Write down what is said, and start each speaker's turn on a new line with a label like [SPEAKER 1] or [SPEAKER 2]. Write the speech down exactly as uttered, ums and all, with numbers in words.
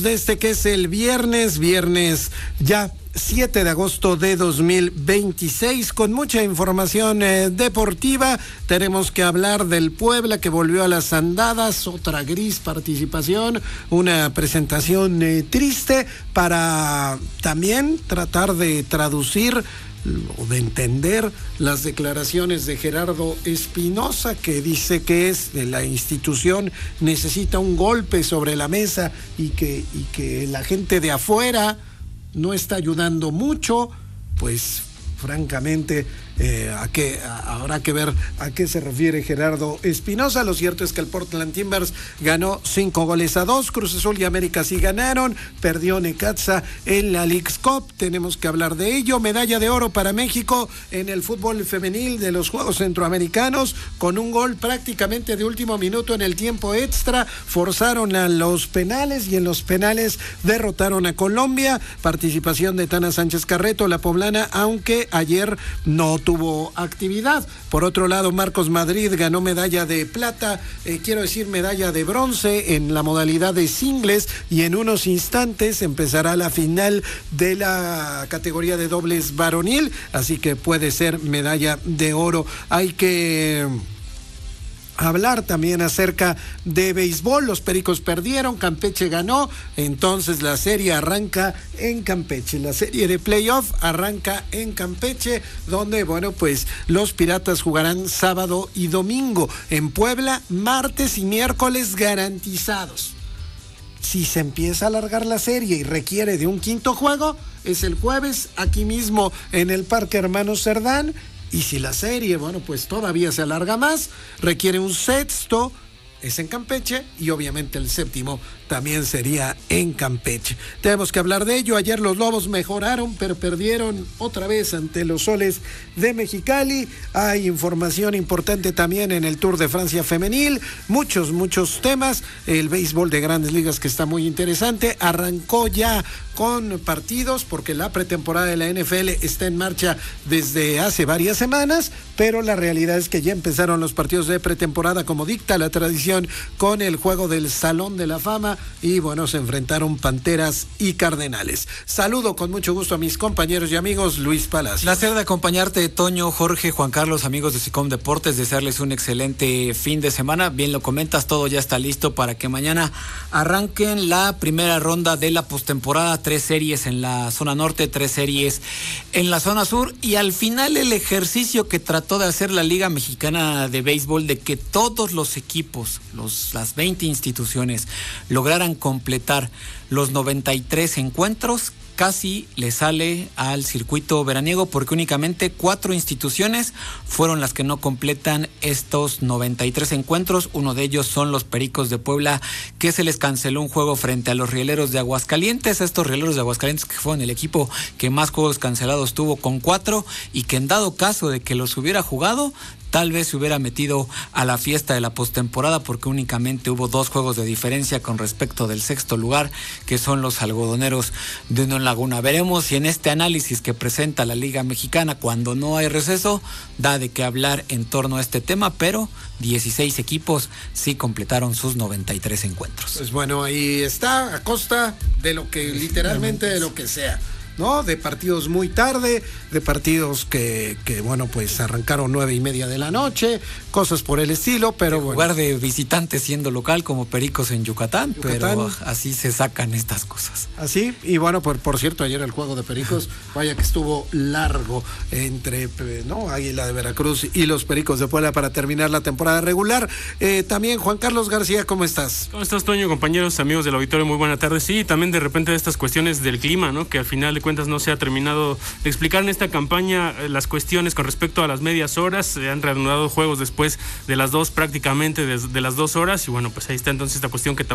[SPEAKER 1] Desde que es el viernes, viernes ya siete de agosto de dos mil veintiséis, con mucha información eh, deportiva. Tenemos que hablar del Puebla, que volvió a las andadas, otra gris participación, una presentación eh, triste, para también tratar de traducir o de entender las declaraciones de Gerardo Espinoza, que dice que es de la institución necesita un golpe sobre la mesa y que, y que la gente de afuera no está ayudando mucho. Pues francamente eh, a qué, a, habrá que ver a qué se refiere Gerardo Espinoza. Lo cierto es que el Portland Timbers ganó cinco goles a dos, Cruz Azul y América sí ganaron, perdió Necaxa en la Leagues Cup, tenemos que hablar de ello. Medalla de oro para México en el fútbol femenil de los Juegos Centroamericanos, con un gol prácticamente de último minuto en el tiempo extra, forzaron a los penales y en los penales derrotaron a Colombia. Participación de Tana Sánchez Carreto, la poblana, aunque ayer no tuvo actividad. Por otro lado, Marcos Madrid ganó medalla de plata, eh, quiero decir medalla de bronce en la modalidad de singles, y en unos instantes empezará la final de la categoría de dobles varonil, así que puede ser medalla de oro. Hay que hablar también acerca de béisbol. Los Pericos perdieron, Campeche ganó, entonces la serie arranca en Campeche. La serie de playoff arranca en Campeche, donde, bueno, pues los Piratas jugarán sábado y domingo. En Puebla, martes y miércoles garantizados. Si se empieza a alargar la serie y requiere de un quinto juego, es el jueves, aquí mismo en el Parque Hermanos Cerdán. Y si la serie, bueno, pues todavía se alarga más, requiere un sexto, es en Campeche, y obviamente el séptimo también sería en Campeche. Tenemos que hablar de ello. Ayer los Lobos mejoraron, pero perdieron otra vez ante los Soles de Mexicali. Hay información importante también en el Tour de Francia femenil, muchos, muchos temas. El béisbol de Grandes Ligas, que está muy interesante, arrancó ya con partidos, porque la pretemporada de la N F L está en marcha desde hace varias semanas, pero la realidad es que ya empezaron los partidos de pretemporada, como dicta la tradición, con el juego del Salón de la Fama, y bueno, se enfrentaron Panteras y Cardenales. Saludo con mucho gusto a mis compañeros y amigos. Luis Palacio.
[SPEAKER 2] Placer de acompañarte, Toño, Jorge, Juan Carlos, amigos de SICOM Deportes, desearles un excelente fin de semana. Bien lo comentas, todo ya está listo para que mañana arranquen la primera ronda de la postemporada. Tres series en la zona norte, tres series en la zona sur, y al final el ejercicio que trató de hacer la Liga Mexicana de Béisbol, de que todos los equipos, los, las veinte instituciones, lograran completar los noventa y tres encuentros, casi le sale al circuito veraniego, porque únicamente cuatro instituciones fueron las que no completan estos noventa y tres encuentros. Uno de ellos son los Pericos de Puebla, que se les canceló un juego frente a los Rieleros de Aguascalientes. Estos Rieleros de Aguascalientes, que fueron el equipo que más juegos cancelados tuvo, con cuatro, y que en dado caso de que los hubiera jugado, tal vez se hubiera metido a la fiesta de la postemporada, porque únicamente hubo dos juegos de diferencia con respecto del sexto lugar, que son los Algodoneros de Unión Laguna. Veremos si en este análisis que presenta la Liga Mexicana cuando no hay receso da de qué hablar en torno a este tema, pero dieciséis equipos sí completaron sus noventa y tres encuentros.
[SPEAKER 1] Pues bueno, ahí está, a costa de lo que literalmente de lo que sea, ¿no? De partidos muy tarde, de partidos que, que bueno, pues arrancaron nueve y media de la noche, cosas por el estilo, pero
[SPEAKER 2] de
[SPEAKER 1] bueno.
[SPEAKER 2] Jugar de visitante siendo local, como Pericos en Yucatán, Yucatán, pero así se sacan estas cosas.
[SPEAKER 1] Así, y bueno, por, por cierto, ayer el juego de Pericos, vaya que estuvo largo, entre, ¿no?, Águila de Veracruz y los Pericos de Puebla para terminar la temporada regular. Eh, también, Juan Carlos García, ¿cómo estás?
[SPEAKER 3] ¿Cómo estás, Toño? Compañeros, amigos del auditorio, muy buena tarde. Sí, también de repente estas cuestiones del clima, ¿no?, que al final de cuentas no se ha terminado de explicar en esta campaña. Las cuestiones con respecto a las medias horas, se han reanudado juegos después de las dos, prácticamente de, de las dos horas, y bueno, pues ahí está entonces esta cuestión que también